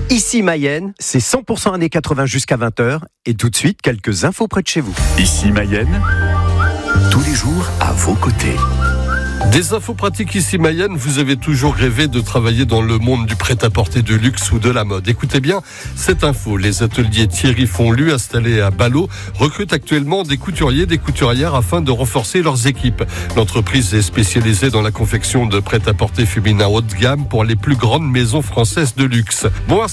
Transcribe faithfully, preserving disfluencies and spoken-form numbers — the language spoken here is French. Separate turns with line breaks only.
Ici Mayenne, c'est cent pour cent années quatre-vingts jusqu'à vingt heures. Et tout de suite, quelques infos près de chez vous.
Ici Mayenne, tous les jours à vos côtés.
Des infos pratiques ici Mayenne, vous avez toujours rêvé de travailler dans le monde du prêt-à-porter de luxe ou de la mode. Écoutez bien cette info, les ateliers Thierry Fonlu installés à Ballot recrutent actuellement des couturiers, des couturières afin de renforcer leurs équipes. L'entreprise est spécialisée dans la confection de prêt-à-porter féminin haut de gamme pour les plus grandes maisons françaises de luxe. Bon,